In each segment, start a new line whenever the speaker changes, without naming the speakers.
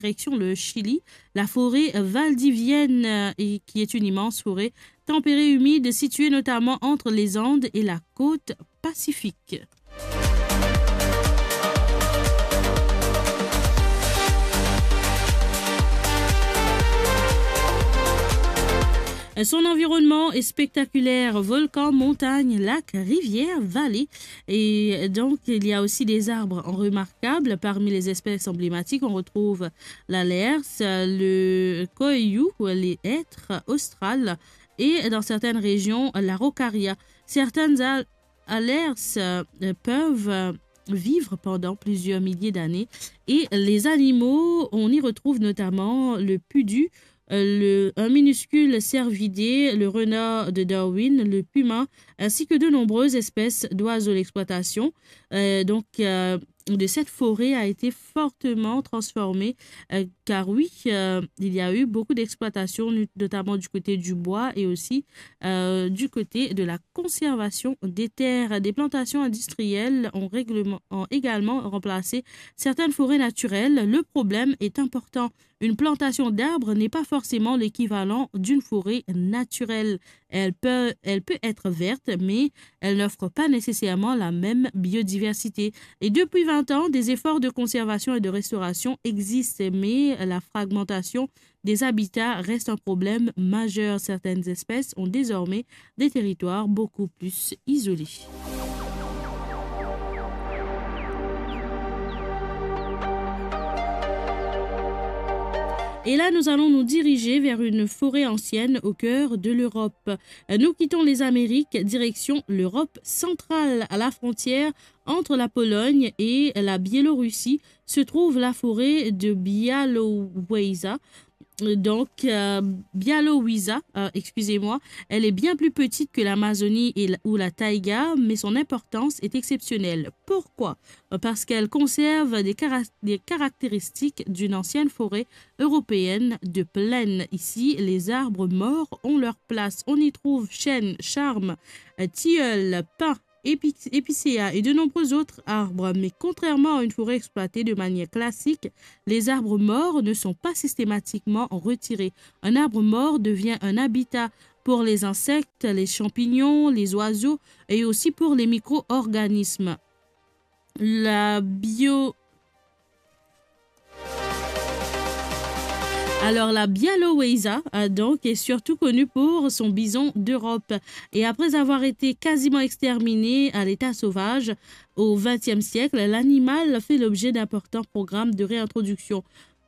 direction le Chili, la forêt valdivienne, qui est une immense forêt tempérée humide située notamment entre les Andes et la côte pacifique. Son environnement est spectaculaire, volcans, montagnes, lacs, rivières, vallées. Et donc, il y a aussi des arbres remarquables. Parmi les espèces emblématiques, on retrouve la lierse, le coyou, les hêtres australes et dans certaines régions, la raucaria. Certaines alerces peuvent vivre pendant plusieurs milliers d'années. Et les animaux, on y retrouve notamment le pudu, un minuscule cervidé, le renard de Darwin, le puma, ainsi que de nombreuses espèces d'oiseaux. L'exploitation de cette forêt a été fortement transformée, car oui, il y a eu beaucoup d'exploitation, notamment du côté du bois et aussi du côté de la conservation des terres. Des plantations industrielles ont également remplacé certaines forêts naturelles. Le problème est important. Une plantation d'arbres n'est pas forcément l'équivalent d'une forêt naturelle. Elle peut être verte, mais elle n'offre pas nécessairement la même biodiversité. Et depuis 20 ans, des efforts de conservation et de restauration existent, mais la fragmentation des habitats reste un problème majeur. Certaines espèces ont désormais des territoires beaucoup plus isolés. Et là, nous allons nous diriger vers une forêt ancienne au cœur de l'Europe. Nous quittons les Amériques, direction l'Europe centrale. À la frontière entre la Pologne et la Biélorussie se trouve la forêt de Białowieża. Białowieża, elle est bien plus petite que l'Amazonie ou la taïga, mais son importance est exceptionnelle. Pourquoi? Parce qu'elle conserve des caractéristiques d'une ancienne forêt européenne de plaine. Ici, les arbres morts ont leur place. On y trouve chênes, charmes, tilleuls, pins, épicéas et de nombreux autres arbres. Mais contrairement à une forêt exploitée de manière classique, les arbres morts ne sont pas systématiquement retirés. Un arbre mort devient un habitat pour les insectes, les champignons, les oiseaux et aussi pour les micro-organismes. La Białowieża donc est surtout connue pour son bison d'Europe. Et après avoir été quasiment exterminé à l'état sauvage au XXe siècle, l'animal fait l'objet d'importants programmes de réintroduction.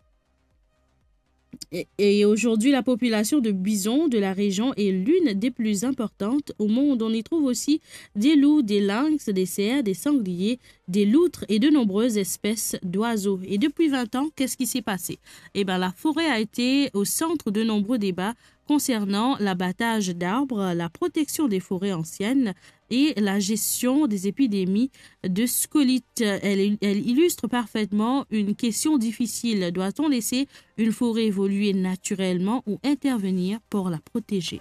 Et aujourd'hui, la population de bisons de la région est l'une des plus importantes au monde. On y trouve aussi des loups, des lynx, des cerfs, des sangliers, des loutres et de nombreuses espèces d'oiseaux. Et depuis 20 ans, qu'est-ce qui s'est passé? La forêt a été au centre de nombreux débats concernant l'abattage d'arbres, la protection des forêts anciennes et la gestion des épidémies de scolytes. Elle illustre parfaitement une question difficile. Doit-on laisser une forêt évoluer naturellement ou intervenir pour la protéger?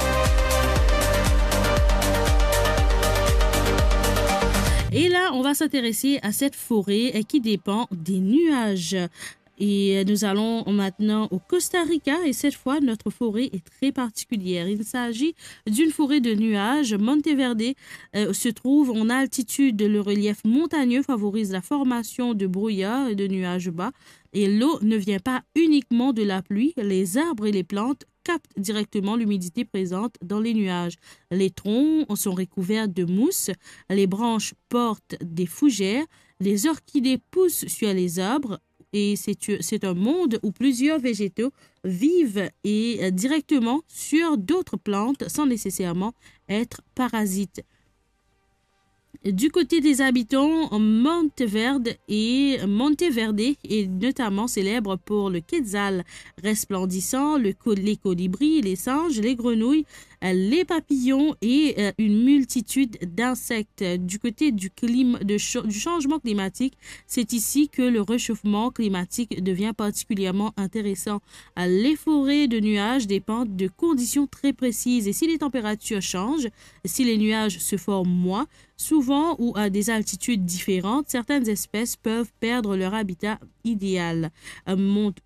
Et là, on va s'intéresser à cette forêt qui dépend des nuages. Et nous allons maintenant au Costa Rica et cette fois, notre forêt est très particulière. Il s'agit d'une forêt de nuages. Monteverde se trouve en altitude. Le relief montagneux favorise la formation de brouillards et de nuages bas. Et l'eau ne vient pas uniquement de la pluie. Les arbres et les plantes captent directement l'humidité présente dans les nuages. Les troncs sont recouverts de mousse. Les branches portent des fougères. Les orchidées poussent sur les arbres. Et c'est un monde où plusieurs végétaux vivent directement sur d'autres plantes sans nécessairement être parasites. Du côté des habitants, Monteverde est notamment célèbre pour le quetzal resplendissant, les colibris, les singes, les grenouilles, les papillons et une multitude d'insectes. Du côté du changement climatique, c'est ici que le réchauffement climatique devient particulièrement intéressant. Les forêts de nuages dépendent de conditions très précises et si les températures changent, si les nuages se forment moins, souvent ou à des altitudes différentes, certaines espèces peuvent perdre leur habitat idéal.